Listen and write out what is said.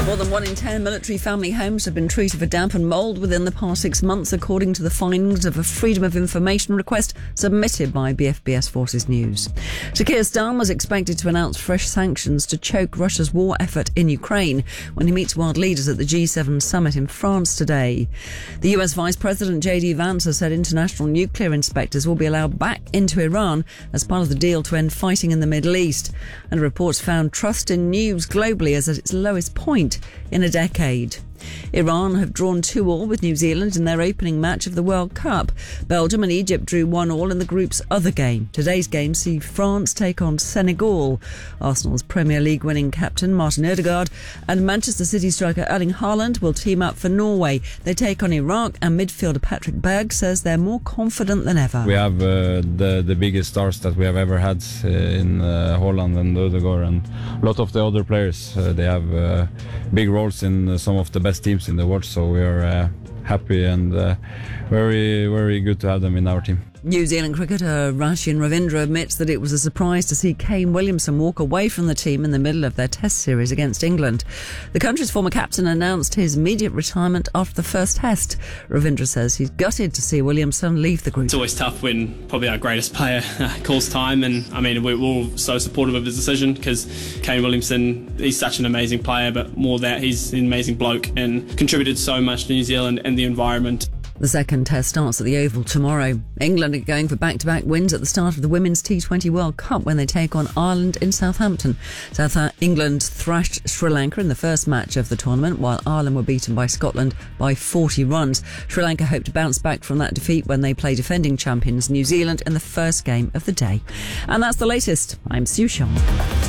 More than 1 in 10 military family homes have been treated for damp and mould within the past 6 months, according to the findings of a Freedom of Information request submitted by BFBS Forces News. Sir Keir Starmer was expected to announce fresh sanctions to choke Russia's war effort in Ukraine when he meets world leaders at the G7 summit in France today. The US Vice President J.D. Vance has said international nuclear inspectors will be allowed back into Iran as part of the deal to end fighting in the Middle East. And reports found trust in news globally is at its lowest point in a decade. Iran have drawn 2-2 with New Zealand in their opening match of the World Cup. Belgium and Egypt drew 1-1 in the group's other game. Today's game see France take on Senegal. Arsenal's Premier League winning captain Martin Ødegaard and Manchester City striker Erling Haaland will team up for Norway. They take on Iraq, and midfielder Patrick Berg says they're more confident than ever. We have the biggest stars that we have ever had in Haaland and Ødegaard, and a lot of the other players. They have big roles in some of the best teams in the world, so we are happy and very, very good to have them in our team. New Zealand cricketer Rachin Ravindra admits that it was a surprise to see Kane Williamson walk away from the team in the middle of their test series against England. The country's former captain announced his immediate retirement after the first test. Ravindra says he's gutted to see Williamson leave the group. It's always tough when probably our greatest player calls time, and I mean we're all so supportive of his decision because Kane Williamson, he's such an amazing player, but more that he's an amazing bloke and contributed so much to New Zealand and the environment. The second test starts at the Oval tomorrow. England are going for back-to-back wins at the start of the Women's T20 World Cup when they take on Ireland in Southampton. England thrashed Sri Lanka in the first match of the tournament, while Ireland were beaten by Scotland by 40 runs. Sri Lanka hope to bounce back from that defeat when they play defending champions New Zealand in the first game of the day. And that's the latest. I'm Sue Shaw.